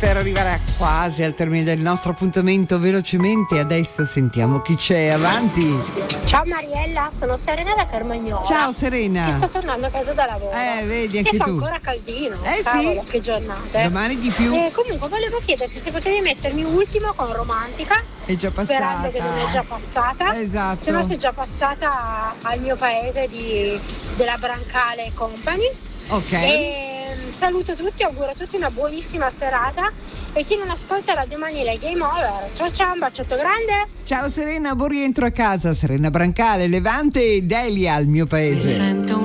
per arrivare quasi al termine del nostro appuntamento velocemente. Adesso sentiamo chi c'è. Avanti. Ciao Mariella, sono Serena da Carmagnola. Ciao Serena. Che sto tornando a casa da lavoro. Vedi anche che fa tu. ancora caldino. Sì. Cavolo, che giornate. Domani di più. Comunque volevo chiederti se potevi mettermi Ultimo con Romantica. È già passata. Sperando che non è già passata. Esatto. Se no sei già passata al mio paese della Brancale Company. Ok. E saluto tutti, auguro a tutti una buonissima serata. E chi non ascolta Radio Manila Game Over. Ciao ciao, un baciotto grande. Ciao Serena, buon rientro a casa. Serena Brancale, Levante e Delia al mio paese.